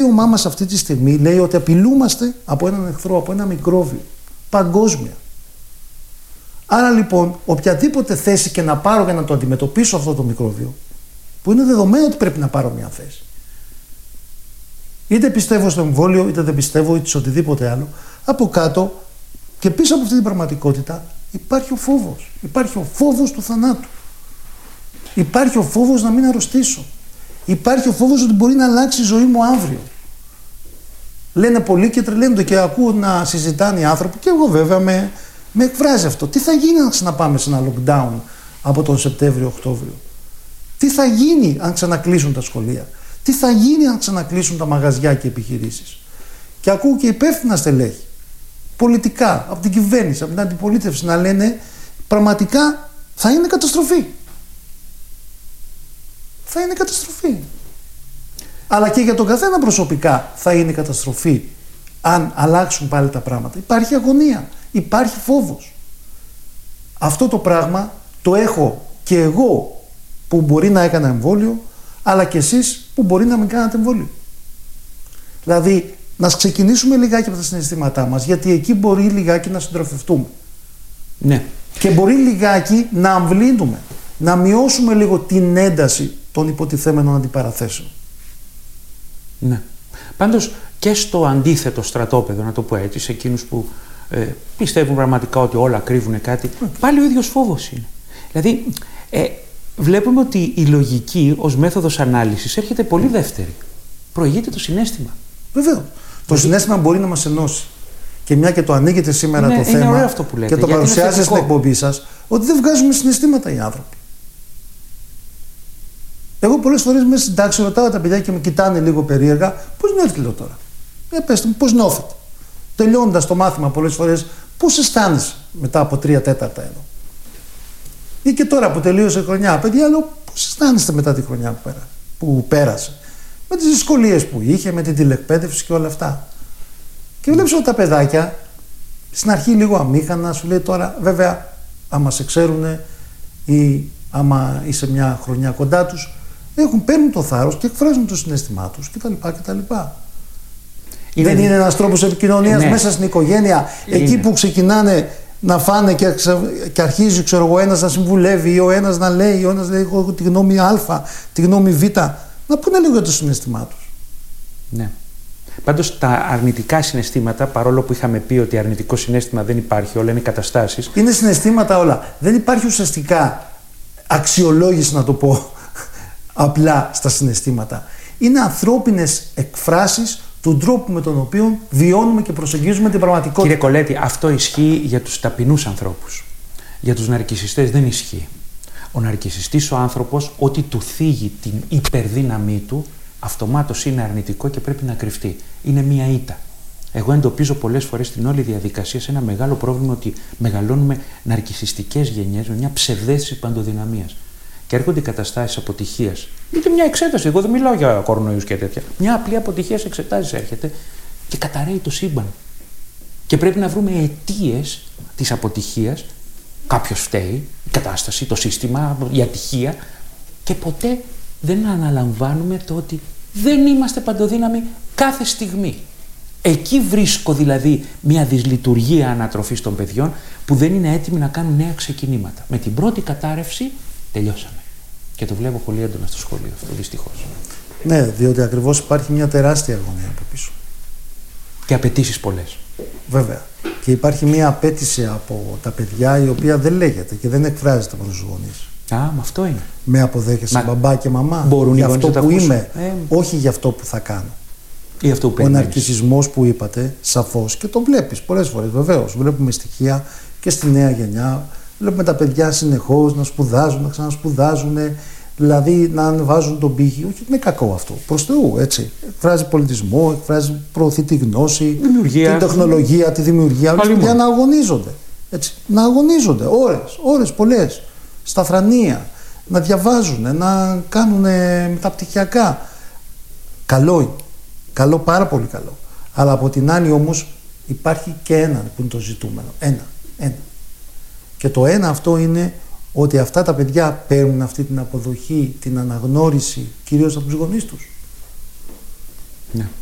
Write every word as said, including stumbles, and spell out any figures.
Η ομάδα μας αυτή τη στιγμή λέει ότι απειλούμαστε από έναν εχθρό, από ένα μικρόβιο, παγκόσμια. Άρα λοιπόν, οποιαδήποτε θέση και να πάρω για να το αντιμετωπίσω αυτό το μικρόβιο, που είναι δεδομένο ότι πρέπει να πάρω μια θέση, είτε πιστεύω στο εμβόλιο, είτε δεν πιστεύω, είτε σε οτιδήποτε άλλο, από κάτω και πίσω από αυτή την πραγματικότητα υπάρχει ο φόβος. Υπάρχει ο φόβος του θανάτου. Υπάρχει ο φόβος να μην αρρωστήσω. Υπάρχει ο φόβος ότι μπορεί να αλλάξει η ζωή μου αύριο. Λένε πολλοί και τρελαίνονται και ακούω να συζητάνε οι άνθρωποι, και εγώ βέβαια με, με εκφράζει αυτό. Τι θα γίνει αν ξαναπάμε σε ένα lockdown από τον Σεπτέμβριο-Οκτώβριο? Τι θα γίνει αν ξανακλείσουν τα σχολεία? Τι θα γίνει αν ξανακλείσουν τα μαγαζιά και οι επιχειρήσεις? Και ακούω και υπεύθυνα στελέχη, πολιτικά, από την κυβέρνηση, από την αντιπολίτευση, να λένε πραγματικά θα είναι καταστροφή. Θα είναι καταστροφή. Αλλά και για τον καθένα προσωπικά θα είναι καταστροφή αν αλλάξουν πάλι τα πράγματα. Υπάρχει αγωνία, υπάρχει φόβος. Αυτό το πράγμα το έχω και εγώ που μπορεί να έκανα εμβόλιο, αλλά και εσείς που μπορεί να μην κάνατε εμβόλιο. Δηλαδή, να ξεκινήσουμε λιγάκι από τα συναισθήματά μας, γιατί εκεί μπορεί λιγάκι να συντροφευτούμε. Ναι. Και μπορεί λιγάκι να αμβλύνουμε, να μειώσουμε λίγο την ένταση των υποτιθέμενων αντιπαραθέσεων. Ναι. Πάντως και στο αντίθετο στρατόπεδο, να το πω έτσι, σε εκείνους που ε, πιστεύουν πραγματικά ότι όλα κρύβουν κάτι, okay. πάλι ο ίδιος φόβος είναι. Δηλαδή, ε, βλέπουμε ότι η λογική ως μέθοδος ανάλυσης έρχεται πολύ δεύτερη. Προηγείται το συναίσθημα. Βεβαίως. Το δηλαδή... συναίσθημα μπορεί να μας ενώσει. Και μια και το ανοίγετε σήμερα είναι, το είναι θέμα αυτό που λέτε, και το παρουσιάζετε στην εκπομπή σας, ότι δεν βγάζουμε συναισθήματα οι άνθρωποι. Εγώ πολλές φορές μέσα στην τάξη ρωτάω τα παιδιά και με κοιτάνε λίγο περίεργα, πώς νιώθετε, λέω τώρα? Ε, πέστε μου, πώς νιώθετε? Τελειώνοντας το μάθημα πολλές φορές, πώς αισθάνεσαι μετά από τρία τέταρτα εδώ? Ή και τώρα που τελείωσε η χρονιά, παιδιά, λέω, πώς αισθάνεστε μετά τη χρονιά που, πέρα, που πέρασε? Με τις δυσκολίες που είχε, με την τηλεκπαίδευση και όλα αυτά. Και βλέπεις ότι τα παιδάκια στην αρχή λίγο αμήχανα, σου λέει τώρα, βέβαια, άμα σε ξέρουν ή άμα είσαι μια χρονιά κοντά τους, έχουν, παίρνουν το θάρρος και εκφράζουν το συναίσθημά τους κτλ. κτλ. Είναι... Δεν είναι ένας τρόπος επικοινωνίας, ναι, μέσα στην οικογένεια, είναι. Εκεί που ξεκινάνε να φάνε και, και αρχίζει, ξέρω εγώ, ένας να συμβουλεύει ή ο ένας να λέει, ο ένας λέει εγώ τη γνώμη Α, τη γνώμη Β, να πούνε λίγο για το συναίσθημά τους. Ναι. Πάντως τα αρνητικά συναισθήματα, παρόλο που είχαμε πει ότι αρνητικό συναίσθημα δεν υπάρχει, όλα είναι καταστάσεις. Είναι συναισθήματα όλα. Δεν υπάρχει ουσιαστικά αξιολόγηση, να το πω απλά, στα συναισθήματα. Είναι ανθρώπινες εκφράσεις του τρόπου με τον οποίο βιώνουμε και προσεγγίζουμε την πραγματικότητα. Κύριε Κολέτη, αυτό ισχύει για τους ταπεινούς ανθρώπους. Για τους ναρκισσιστές δεν ισχύει. Ο ναρκισσιστής ο άνθρωπος, ό,τι του θίγει την υπερδύναμή του, αυτομάτως είναι αρνητικό και πρέπει να κρυφτεί. Είναι μία ήττα. Εγώ εντοπίζω πολλές φορές στην όλη διαδικασία σε ένα μεγάλο πρόβλημα ότι μεγαλώνουμε ναρκισσιστικές γενιές με μια ψευδαίσθηση παντοδυναμίας. Και έρχονται οι καταστάσεις αποτυχίας. Είτε μια εξέταση, εγώ δεν μιλάω για κορονοϊούς και τέτοια. Μια απλή αποτυχία σε εξετάσεις έρχεται και καταραίει το σύμπαν. Και πρέπει να βρούμε αιτίες της αποτυχίας. Κάποιος φταίει, η κατάσταση, το σύστημα, η ατυχία. Και ποτέ δεν αναλαμβάνουμε το ότι δεν είμαστε παντοδύναμοι κάθε στιγμή. Εκεί βρίσκω δηλαδή μια δυσλειτουργία ανατροφής των παιδιών που δεν είναι έτοιμοι να κάνουν νέα ξεκινήματα. Με την πρώτη κατάρρευση τελειώσαμε. Και το βλέπω πολύ έντονα στο σχολείο αυτό, δυστυχώς. Ναι, διότι ακριβώς υπάρχει μια τεράστια αγωνία από πίσω. Και απαιτήσεις πολλές. Βέβαια. Και υπάρχει μια απέτηση από τα παιδιά η οποία δεν λέγεται και δεν εκφράζεται από τους γονείς. Α, μα αυτό είναι. Με αποδέχεσαι Μα... μπαμπά και μαμά. Μπορούν για οι αυτό να που τα είμαι, ε... όχι για αυτό που θα κάνω. Ή αυτό που ο ναρκισσισμός που είπατε, σαφώς, και το βλέπεις πολλές φορές, βεβαίως. Βλέπουμε στοιχεία και στη νέα γενιά. Βλέπουμε τα παιδιά συνεχώς να σπουδάζουν, να ξανασπουδάζουν, δηλαδή να ανεβάζουν τον πύχη. Όχι, είναι κακό αυτό. Προς Θεού, έτσι. Εκφράζει πολιτισμό, εκφράζει, προωθεί τη γνώση, δημιουργία, την τεχνολογία, τη δημιουργία. Όλα παιδιά να αγωνίζονται. Έτσι. Να αγωνίζονται ώρες, ώρες πολλές. Στα θρανία. Να διαβάζουν, να κάνουν μεταπτυχιακά. Καλό είναι. Καλό, πάρα πολύ καλό. Αλλά από την άλλη όμως υπάρχει και ένα που είναι το ζητούμενο. Ένα. Ένα. Και το ένα αυτό είναι ότι αυτά τα παιδιά παίρνουν αυτή την αποδοχή, την αναγνώριση, κυρίως από τους γονείς τους. Ναι.